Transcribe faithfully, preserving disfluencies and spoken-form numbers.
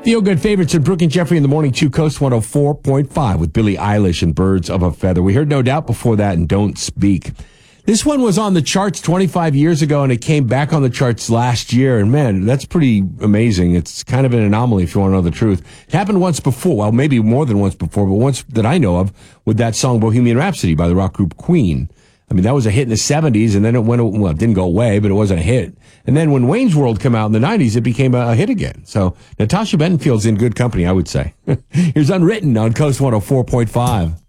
Feel Good favorites and Brooke and Jeffrey in the morning, two Coast one oh four point five with Billie Eilish and Birds of a Feather. We heard No Doubt before that and Don't Speak. This one was on the charts twenty-five years ago and it came back on the charts last year. And man, that's pretty amazing. It's kind of an anomaly if you want to know the truth. It happened once before, well, maybe more than once before, but once that I know of with that song Bohemian Rhapsody by the rock group Queen. I mean, that was a hit in the seventies, and then it went, well, it didn't go away, but it wasn't a hit. And then when Wayne's World came out in the nineties, it became a, a hit again. So Natasha Bedingfield's in good company, I would say. Here's Unwritten on Coast one oh four point five.